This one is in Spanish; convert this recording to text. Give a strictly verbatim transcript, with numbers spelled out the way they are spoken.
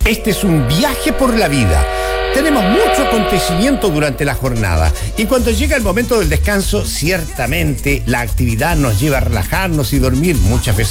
Este es un viaje por la vida. Tenemos mucho acontecimiento durante la jornada y cuando llega el momento del descanso, ciertamente la actividad nos lleva a relajarnos y dormir muchas veces